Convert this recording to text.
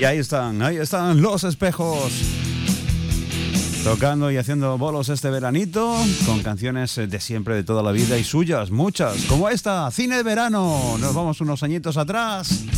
Y ahí están los Espejos. Tocando y haciendo bolos este veranito con canciones de siempre, de toda la vida y suyas, muchas, como esta, Cine de Verano. Nos vamos unos añitos atrás.